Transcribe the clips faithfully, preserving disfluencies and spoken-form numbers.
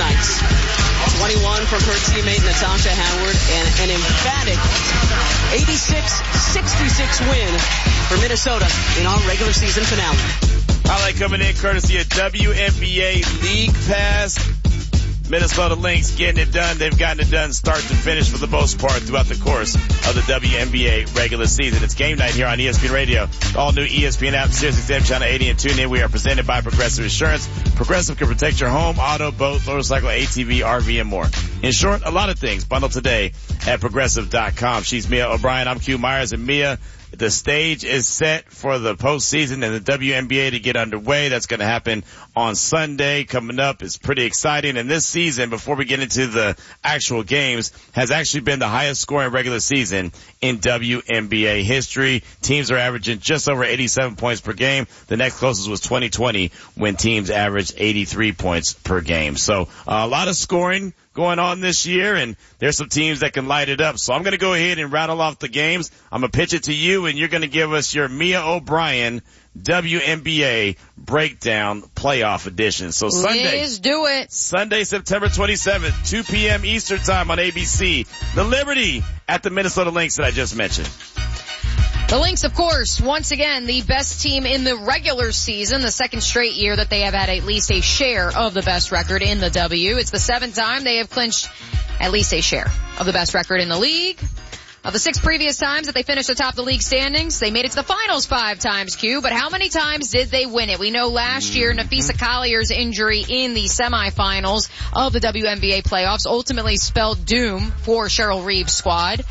Knights. twenty-one from her teammate Natasha Howard, and an emphatic eighty-six sixty-six win for Minnesota in our regular season finale. Highlight coming in courtesy of W N B A League Pass. Minnesota Lynx getting it done. They've gotten it done start to finish for the most part throughout the course of the W N B A regular season. It's game night here on E S P N Radio. All new E S P N app, Sirius X M Channel eighty, and tune in. We are presented by Progressive Insurance. Progressive can protect your home, auto, boat, motorcycle, A T V, R V, and more. In short, a lot of things. Bundle today at progressive dot com. She's Mia O'Brien. I'm Q Myers. And Mia, the stage is set for the postseason and the W N B A to get underway. That's going to happen on Sunday. Coming up, it's pretty exciting. And this season, before we get into the actual games, has actually been the highest scoring regular season in W N B A history. Teams are averaging just over eighty-seven points per game. The next closest was twenty twenty when teams averaged eighty-three points per game. So uh, a lot of scoring going on this year, and there's some teams that can light it up. So I'm going to go ahead and rattle off the games. I'm going to pitch it to you, and you're going to give us your Mia O'Brien W N B A breakdown playoff edition. So Sunday. Let's do it. Sunday, September twenty-seventh, two p.m. Eastern time on A B C. The Liberty at the Minnesota Lynx that I just mentioned. The Lynx, of course, once again, the best team in the regular season, the second straight year that they have had at least a share of the best record in the W. It's the seventh time they have clinched at least a share of the best record in the league. Of the six previous times that they finished atop the league standings, they made it to the finals five times, Q, but how many times did they win it? We know last year, Nafisa Collier's injury in the semifinals of the W N B A playoffs ultimately spelled doom for Cheryl Reeve's squad.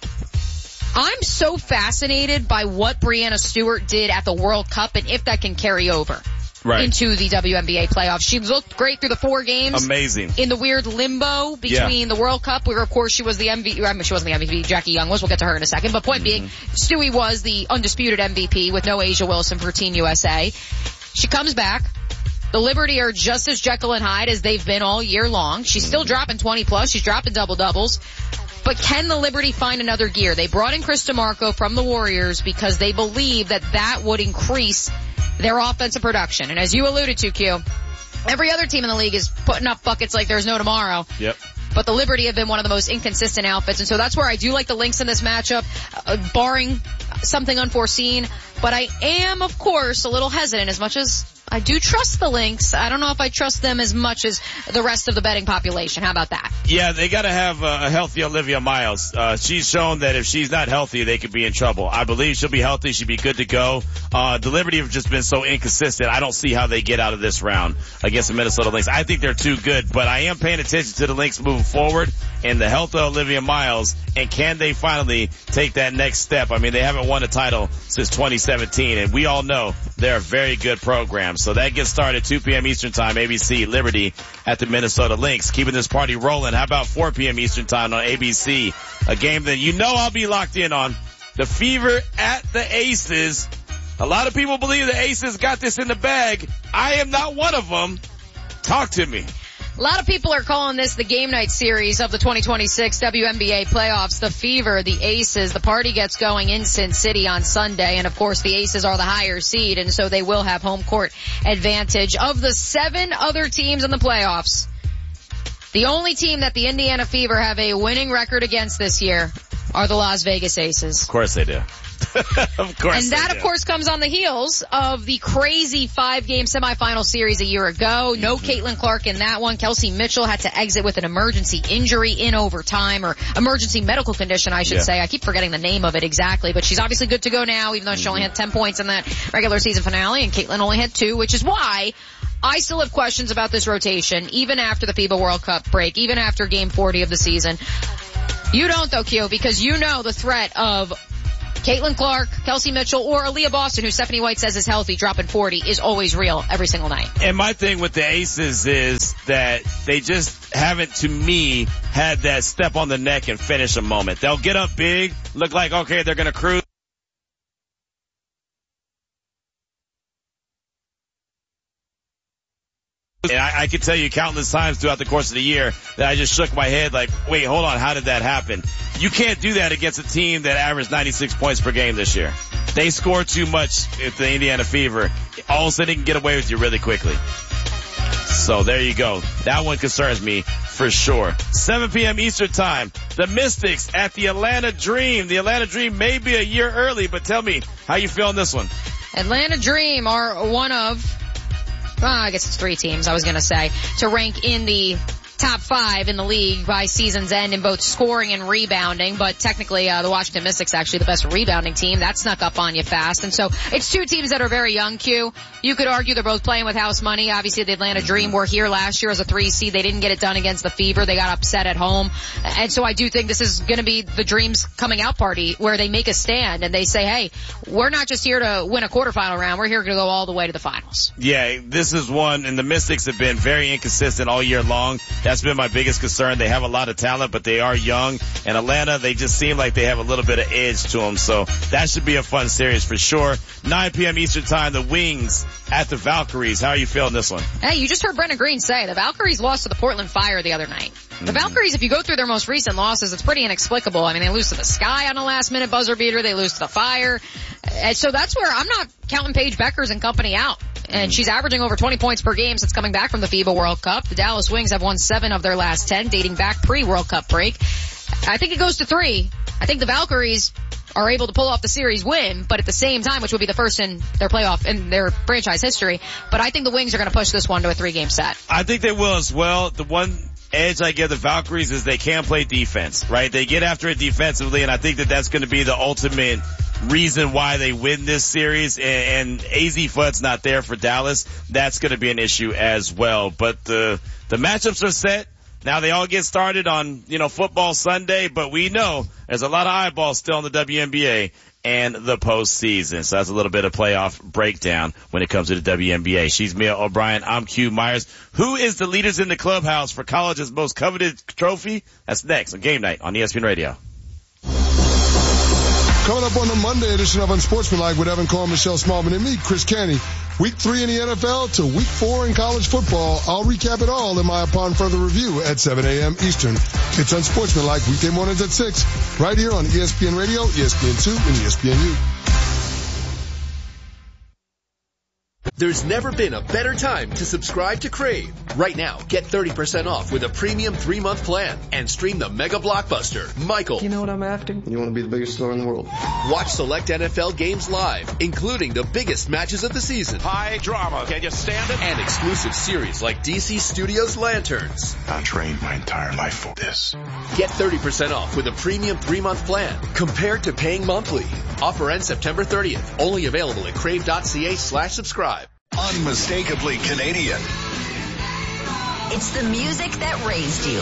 I'm so fascinated by what Breanna Stewart did at the World Cup and if that can carry over right into the W N B A playoffs. She looked great through the four games. Amazing. In the weird limbo between yeah. the World Cup, where of course she was the M V P. I mean, she wasn't the M V P. Jackie Young was. We'll get to her in a second. But point mm-hmm. being, Stewie was the undisputed M V P with no Asia Wilson for Team U S A. She comes back. The Liberty are just as Jekyll and Hyde as they've been all year long. She's still dropping twenty plus. She's dropping double doubles. But can the Liberty find another gear? They brought in Chris DeMarco from the Warriors because they believe that that would increase their offensive production. And as you alluded to, Q, every other team in the league is putting up buckets like there's no tomorrow. Yep. But the Liberty have been one of the most inconsistent outfits. And so that's where I do like the Lynx in this matchup, uh, barring something unforeseen. But I am, of course, a little hesitant as much as I do trust the Lynx. I don't know if I trust them as much as the rest of the betting population. How about that? Yeah, they got to have a healthy Olivia Miles. Uh, she's shown that if she's not healthy, they could be in trouble. I believe she'll be healthy. She'll be good to go. Uh, the Liberty have just been so inconsistent. I don't see how they get out of this round against the Minnesota Lynx. I think they're too good, but I am paying attention to the Lynx moving forward and the health of Olivia Miles. And can they finally take that next step? I mean, they haven't won a title since twenty seventeen, and we all know they're a very good program. So that gets started two p.m. Eastern time, A B C, Liberty at the Minnesota Lynx. Keeping this party rolling. How about four p.m. Eastern time on A B C? A game that you know I'll be locked in on. The Fever at the Aces. A lot of people believe the Aces got this in the bag. I am not one of them. Talk to me. A lot of people are calling this the game night series of the twenty twenty-six W N B A playoffs. The Fever, the Aces, the party gets going in Sin City on Sunday. And of course the Aces are the higher seed, and so they will have home court advantage. Of the seven other teams in the playoffs, the only team that the Indiana Fever have a winning record against this year are the Las Vegas Aces. Of course they do. Of course. And that, of course, comes on the heels of the crazy five-game semifinal series a year ago. No mm-hmm. Caitlin Clark in that one. Kelsey Mitchell had to exit with an emergency injury in overtime, or emergency medical condition, I should yeah. say. I keep forgetting the name of it exactly, but she's obviously good to go now, even though mm-hmm. she only had ten points in that regular season finale, and Caitlin only had two, which is why I still have questions about this rotation, even after the FIBA World Cup break, even after Game forty of the season. You don't, though, Q, because you know the threat of Caitlin Clark, Kelsey Mitchell, or Aaliyah Boston, who Stephanie White says is healthy, dropping forty, is always real every single night. And my thing with the Aces is that they just haven't, to me, had that step on the neck and finish a moment. They'll get up big, look like, okay, they're going to cruise. And I, I can tell you countless times throughout the course of the year that I just shook my head like, wait, hold on, how did that happen? You can't do that against a team that averaged ninety-six points per game this year. They score too much at the Indiana Fever. All of a sudden they can get away with you really quickly. So there you go. That one concerns me for sure. seven p.m. Eastern time. The Mystics at the Atlanta Dream. The Atlanta Dream may be a year early, but tell me how you feel on this one. Atlanta Dream are one of, well, I guess it's three teams, I was going to say, to rank in the top five in the league by season's end in both scoring and rebounding, but technically uh, the Washington Mystics actually the best rebounding team. That snuck up on you fast. And so it's two teams that are very young, Q. You could argue they're both playing with house money. Obviously the Atlanta Dream were here last year as a three seed. They didn't get it done against the Fever. They got upset at home. And so I do think this is going to be the Dream's coming out party where they make a stand and they say, hey, we're not just here to win a quarterfinal round. We're here to go all the way to the finals. Yeah, this is one, and the Mystics have been very inconsistent all year long. That's been my biggest concern. They have a lot of talent, but they are young. And Atlanta, they just seem like they have a little bit of edge to them. So that should be a fun series for sure. nine p.m. Eastern time, the Wings at the Valkyries. How are you feeling this one? Hey, you just heard Brendan Green say the Valkyries lost to the Portland Fire the other night. The mm-hmm. Valkyries, if you go through their most recent losses, it's pretty inexplicable. I mean, they lose to the Sky on a last minute buzzer beater. They lose to the Fire. And so that's where I'm not counting Paige Beckers and company out. And she's averaging over twenty points per game since coming back from the FIBA World Cup. The Dallas Wings have won seven of their last ten, dating back pre-World Cup break. I think it goes to three. I think the Valkyries are able to pull off the series win, but at the same time, which would be the first in their playoff, in their franchise history. But I think the Wings are going to push this one to a three-game set. I think they will as well. The one edge I give the Valkyries is they can play defense, right? They get after it defensively, and I think that that's going to be the ultimate reason why they win this series. And, and A Z Fudd's not there for Dallas. That's going to be an issue as well. But the the matchups are set. Now they all get started on, you know, football Sunday, but we know there's a lot of eyeballs still in the W N B A and the postseason. So that's a little bit of playoff breakdown when it comes to the W N B A. She's Mia O'Brien. I'm Q Myers. Who is the leaders in the clubhouse for college's most coveted trophy? That's next on Game Night on E S P N Radio. Coming up on the Monday edition of Unsportsmanlike with Evan Cole, Michelle Smallman, and me, Chris Canny. Week three in the N F L to week four in college football. I'll recap it all in my Upon Further Review at seven a.m. Eastern. It's Unsportsmanlike weekday mornings at six, right here on E S P N Radio, E S P N two, and E S P N U. There's never been a better time to subscribe to Crave. Right now, get thirty percent off with a premium three-month plan and stream the mega blockbuster, Michael. You know what I'm after? You want to be the biggest star in the world. Watch select N F L games live, including the biggest matches of the season. High drama. Can you stand it? And exclusive series like D C Studios Lanterns. I trained my entire life for this. Get thirty percent off with a premium three-month plan compared to paying monthly. Offer ends September thirtieth. Only available at crave.ca slash subscribe. Unmistakably Canadian. It's the music that raised you.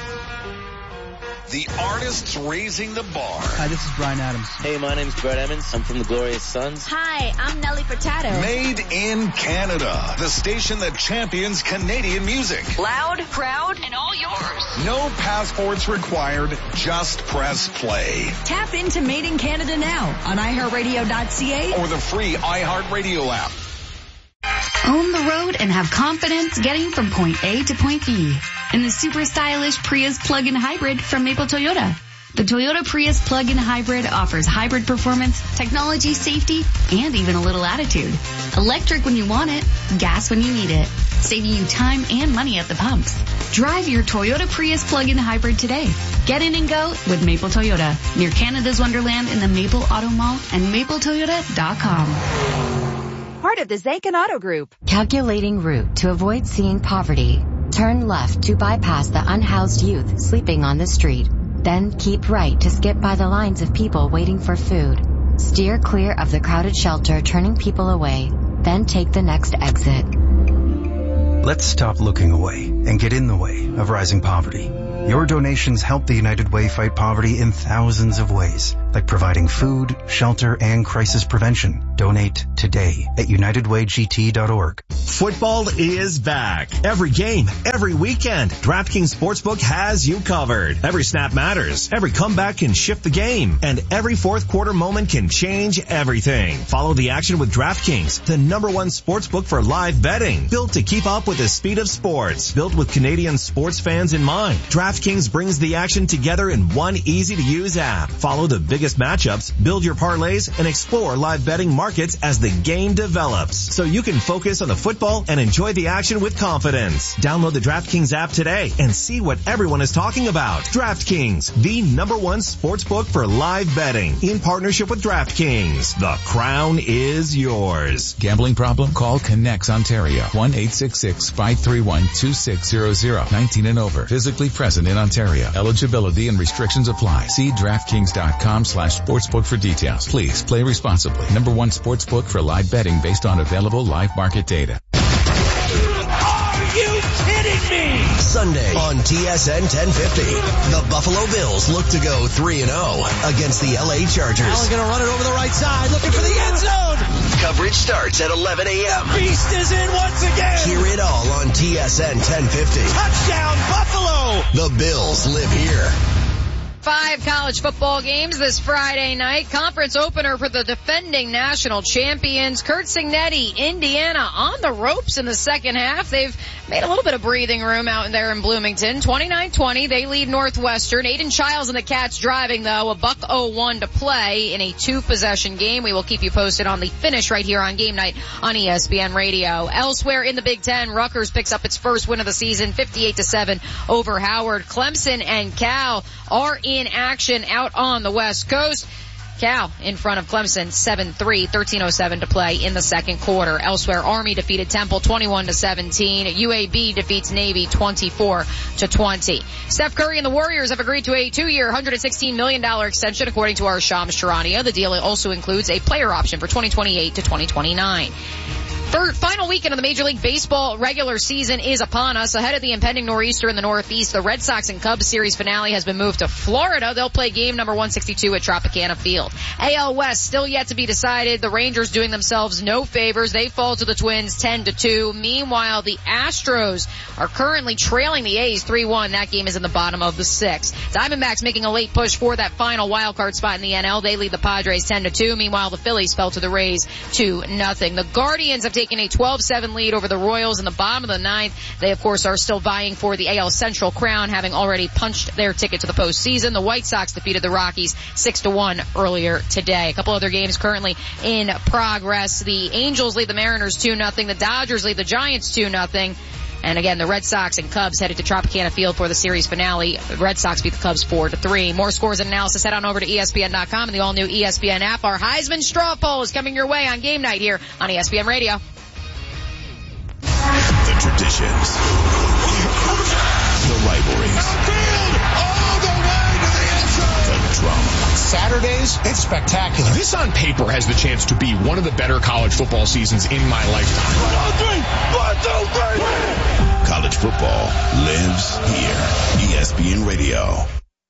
The artists raising the bar. Hi, this is Bryan Adams. Hey, my name's Brett Emmons. I'm from the Glorious Sons. Hi, I'm Nelly Furtado. Made in Canada. The station that champions Canadian music. Loud, proud, and all yours. No passports required. Just press play. Tap into Made in Canada now on i heart radio dot c a or the free iHeartRadio app. Own the road and have confidence getting from point A to point B in the super stylish Prius plug-in hybrid from Maple Toyota. The Toyota Prius plug-in hybrid offers hybrid performance, technology, safety, and even a little attitude. Electric when you want it, gas when you need it, saving you time and money at the pumps. Drive your Toyota Prius plug-in hybrid today. Get in and go with Maple Toyota, near Canada's Wonderland in the Maple Auto Mall and maple toyota dot com. Part of the Zakin Auto Group. Calculating route to avoid seeing poverty. Turn left to bypass the unhoused youth sleeping on the street. Then keep right to skip by the lines of people waiting for food. Steer clear of the crowded shelter turning people away. Then take the next exit. Let's stop looking away and get in the way of rising poverty. Your donations help the United Way fight poverty in thousands of ways, like providing food, shelter, and crisis prevention. Donate today at united way g t dot org. Football is back. Every game, every weekend, DraftKings Sportsbook has you covered. Every snap matters. Every comeback can shift the game. And every fourth quarter moment can change everything. Follow the action with DraftKings, the number one sportsbook for live betting. Built to keep up with the speed of sports. Built with Canadian sports fans in mind. DraftKings brings the action together in one easy-to-use app. Follow the biggest biggest matchups, build your parlays, and explore live betting markets as the game develops, so you can focus on the football and enjoy the action with confidence. Download the DraftKings app today and see what everyone is talking about. DraftKings, the number one sportsbook for live betting, in partnership with DraftKings. The crown is yours. Gambling problem? Call Connects Ontario. one eight six six, five three one, two six zero zero. nineteen and over. Physically present in Ontario. Eligibility and restrictions apply. See DraftKings.com slash sportsbook for details. Please play responsibly. Number one sportsbook for live betting based on available live market data. Are you kidding me? Sunday on T S N ten fifty. The Buffalo Bills look to go three and oh against the L A Chargers. Allen going to run it over the right side, looking for the end zone. Coverage starts at eleven a.m. The beast is in once again. Hear it all on T S N ten fifty. Touchdown, Buffalo. The Bills live here. Five college football games this Friday night. Conference opener for the defending national champions. Curt Cignetti, Indiana, on the ropes in the second half. They've made a little bit of breathing room out there in Bloomington. twenty-nine twenty, they lead Northwestern. Aiden Childs and the Cats driving, though. A buck oh one to play in a two-possession game. We will keep you posted on the finish right here on Game Night on E S P N Radio. Elsewhere in the Big Ten, Rutgers picks up its first win of the season, fifty-eight to seven over Howard. Clemson and Cal are in action out on the West Coast. Cal in front of Clemson, seven three, thirteen oh seven to play in the second quarter. Elsewhere, Army defeated Temple twenty-one to seventeen. U A B defeats Navy twenty-four to twenty. Steph Curry and the Warriors have agreed to a two-year, one hundred sixteen million dollars extension, according to our Shams Charania. The deal also includes a player option for twenty twenty-eight to twenty twenty-nine. Third, final weekend of the Major League Baseball regular season is upon us. Ahead of the impending nor'easter in the Northeast, the Red Sox and Cubs series finale has been moved to Florida. They'll play game number one sixty-two at Tropicana Field. A L West still yet to be decided. The Rangers doing themselves no favors. They fall to the Twins ten to two. Meanwhile, the Astros are currently trailing the A's three one. That game is in the bottom of the sixth. Diamondbacks making a late push for that final wild card spot in the N L. They lead the Padres ten to two. Meanwhile, the Phillies fell to the Rays two nothing. The Guardians have taken taking a twelve seven lead over the Royals in the bottom of the ninth. They, of course, are still vying for the A L Central crown, having already punched their ticket to the postseason. The White Sox defeated the Rockies six to one earlier today. A couple other games currently in progress. The Angels lead the Mariners two nothing. The Dodgers lead the Giants two nothing. And again, the Red Sox and Cubs headed to Tropicana Field for the series finale. The Red Sox beat the Cubs four to three. More scores and analysis, head on over to E S P N dot com and the all-new E S P N app. Our Heisman straw poll is coming your way on Game Night here on E S P N Radio. The traditions, the rivalries, all the way to the end zone. the drama. Saturdays, it's spectacular. This on paper has the chance to be one of the better college football seasons in my lifetime. One, two, three. One, two, three. College football lives here. E S P N Radio.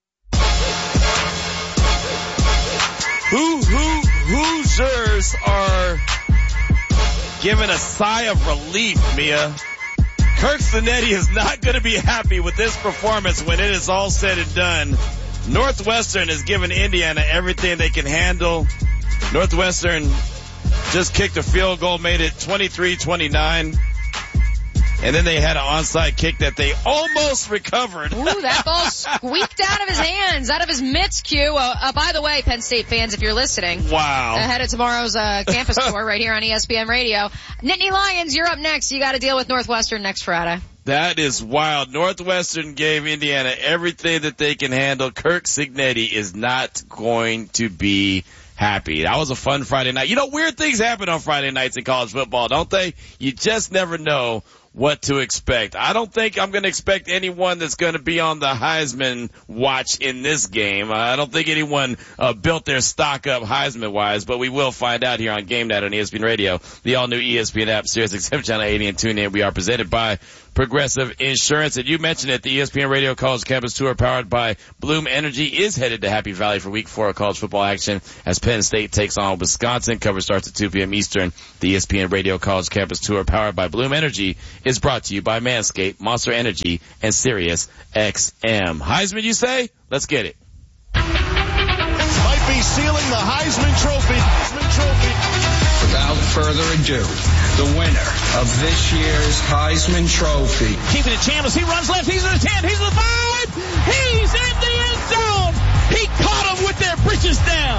Who, who, Hoosiers are giving a sigh of relief, Mia. Curt Cignetti is not going to be happy with this performance when it is all said and done. Northwestern has given Indiana everything they can handle. Northwestern just kicked a field goal, made it twenty-three twenty-nine. And then they had an onside kick that they almost recovered. Ooh, that ball squeaked out of his hands, out of his mitts, Q. Uh, uh, by the way, Penn State fans, if you're listening. Wow. Ahead of tomorrow's uh, campus tour right here on E S P N Radio. Nittany Lions, you're up next. You got to deal with Northwestern next Friday. That is wild. Northwestern gave Indiana everything that they can handle. Curt Cignetti is not going to be happy. That was a fun Friday night. You know, weird things happen on Friday nights in college football, don't they? You just never know what to expect. I don't think I'm going to expect anyone that's going to be on the Heisman watch in this game. I don't think anyone uh, built their stock up Heisman-wise, but we will find out here on Game Night on E S P N Radio, the all-new E S P N app, Sirius X M Channel eighty, and tune in. We are presented by Progressive Insurance. And you mentioned it, the E S P N Radio College Campus Tour powered by Bloom Energy is headed to Happy Valley for week four of college football action as Penn State takes on Wisconsin. Coverage starts at two p.m. Eastern. The E S P N Radio College Campus Tour powered by Bloom Energy is brought to you by Manscaped, Monster Energy, and Sirius X M. Heisman, you say? Let's get it. Might be sealing the Heisman Trophy. Heisman Trophy. Without further ado, the winner of this year's Heisman Trophy. Keeping it Chambliss. He runs left. He's in the ten. He's in the five. He's in the end zone. He caught him with their britches down.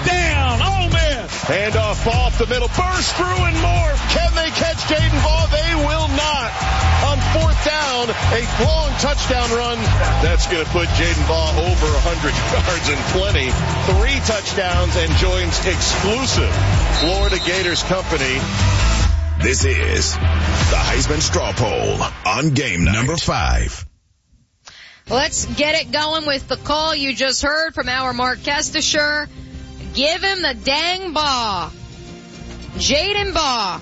Touchdown, Ole Miss. Handoff off the middle, burst through and more. Can they catch Jaden Baugh? They will not. On fourth down, a long touchdown run. That's going to put Jaden Baugh over one hundred yards and plenty. Three touchdowns and joins exclusive Florida Gators company. This is the Heisman Straw Poll on Game Night. Number five. Let's get it going with the call you just heard from our Mark Kestisher. Give him the dang Baugh. Jaden Baugh.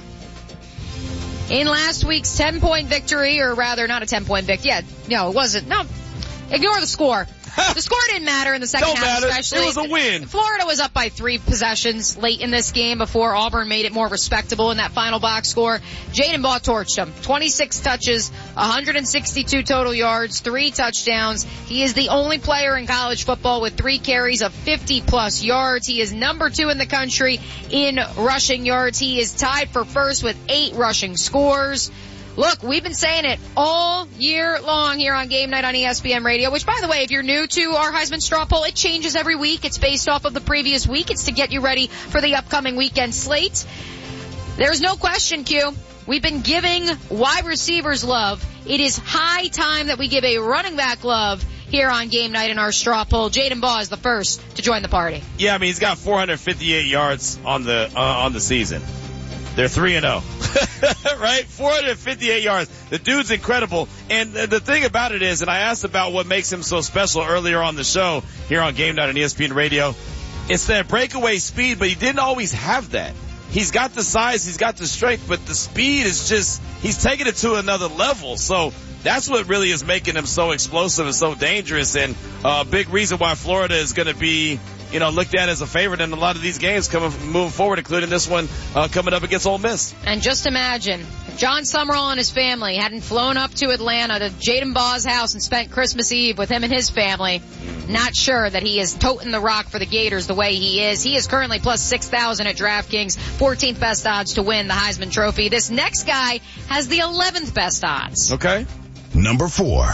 In last week's ten-point victory, or rather not a ten-point victory. Yeah, no, it wasn't. No, ignore the score. The score didn't matter in the second Don't half, matter. especially. It was a win. Florida was up by three possessions late in this game before Auburn made it more respectable in that final box score. Jaden Baugh torched him. twenty-six touches, one hundred sixty-two total yards, three touchdowns. He is the only player in college football with three carries of fifty plus yards. He is number two in the country in rushing yards. He is tied for first with eight rushing scores. Look, we've been saying it all year long here on Game Night on E S P N Radio, which, by the way, if you're new to our Heisman Straw Poll, it changes every week. It's based off of the previous week. It's to get you ready for the upcoming weekend slate. There's no question, Q. We've been giving wide receivers love. It is high time that we give a running back love here on Game Night in our Straw Poll. Jaden Baugh is the first to join the party. Yeah, I mean, he's got four hundred fifty-eight yards on the uh, on the season. They're three and oh. Right? four hundred fifty-eight yards. The dude's incredible. And the thing about it is, and I asked about what makes him so special earlier on the show here on Game Night on E S P N Radio, it's that breakaway speed, but he didn't always have that. He's got the size, he's got the strength, but the speed is just, he's taking it to another level. So that's what really is making him so explosive and so dangerous, and a big reason why Florida is going to be, you know, looked at as a favorite in a lot of these games coming, moving forward, including this one uh, coming up against Ole Miss. And just imagine if John Summerall and his family hadn't flown up to Atlanta to Jaden Baugh's house and spent Christmas Eve with him and his family. Not sure that he is toting the rock for the Gators the way he is. He is currently plus six thousand at DraftKings, fourteenth best odds to win the Heisman Trophy. This next guy has the eleventh best odds. Okay. Number four.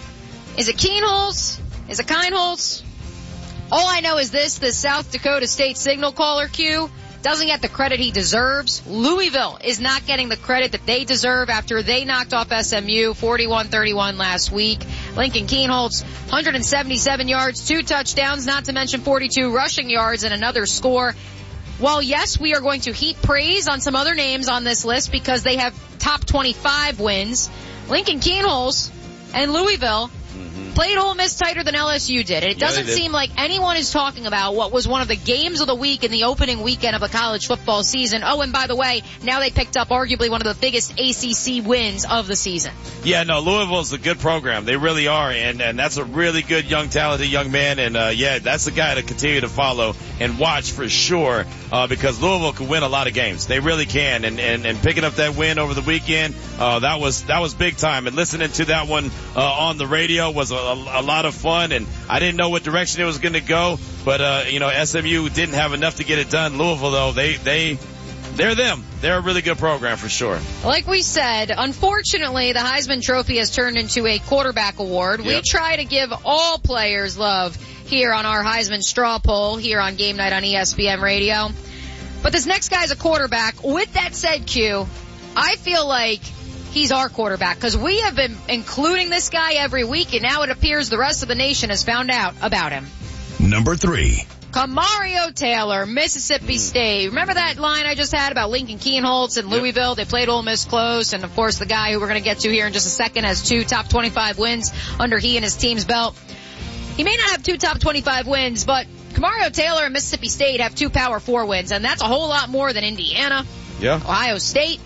Is it Keenholz? Is it Kindholz? All I know is this, the South Dakota State signal caller Q doesn't get the credit he deserves. Louisville is not getting the credit that they deserve after they knocked off S M U forty-one thirty-one last week. Lincoln Keenholz, one hundred seventy-seven yards, two touchdowns, not to mention forty-two rushing yards and another score. While yes, we are going to heap praise on some other names on this list because they have top twenty-five wins, Lincoln Keenholz and Louisville played Ole Miss tighter than L S U did. And it doesn't yeah, seem like anyone is talking about what was one of the games of the week in the opening weekend of the college football season. Oh, and by the way, now they picked up arguably one of the biggest A C C wins of the season. Yeah, no, Louisville's a good program. They really are. And, and that's a really good, young, talented young man. And, uh, yeah, that's the guy to continue to follow and watch for sure, uh, because Louisville can win a lot of games. They really can. And, and, and picking up that win over the weekend, uh, that was, that was big time. And listening to that one, uh, on the radio was a A, a lot of fun, and I didn't know what direction it was going to go, but uh, you know, S M U didn't have enough to get it done. Louisville, though, they they they're them. They're a really good program for sure. Like we said, unfortunately, the Heisman Trophy has turned into a quarterback award. Yep. We try to give all players love here on our Heisman Straw Poll here on Game Night on E S P N Radio. But this next guy's a quarterback. With that said, Q, I feel like he's our quarterback because we have been including this guy every week, and now it appears the rest of the nation has found out about him. Number three. Kamario Taylor, Mississippi mm. State. Remember that line I just had about Lincoln Keenholz and Louisville? Yep. They played Ole Miss close, and of course the guy who we're going to get to here in just a second has two top twenty-five wins under he and his team's belt. He may not have two top twenty-five wins, but Kamario Taylor and Mississippi State have two Power Four wins, and that's a whole lot more than Indiana, yeah. Ohio State,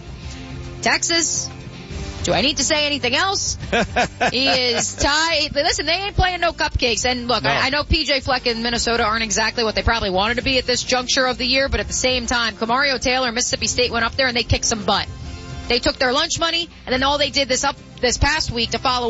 Texas. Do I need to say anything else? He is tied. Listen, they ain't playing no cupcakes. And look, no. I, I know P J Fleck and Minnesota aren't exactly what they probably wanted to be at this juncture of the year, but at the same time, Kamario Taylor and Mississippi State went up there and they kicked some butt. They took their lunch money, and then all they did this up this past week to follow